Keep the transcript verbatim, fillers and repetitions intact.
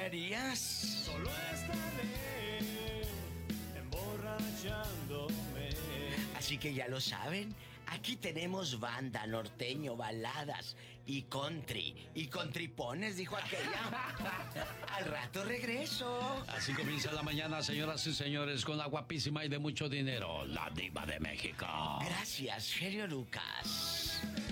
harías? Solo estaré emborrachándome. Así que ya lo saben, aquí tenemos banda, norteño, baladas y country. Y con tripones, dijo aquella. Al rato regreso. Así comienza la mañana, señoras y señores, con la guapísima y de mucho dinero, la diva de México. Gracias, Genio Lucas.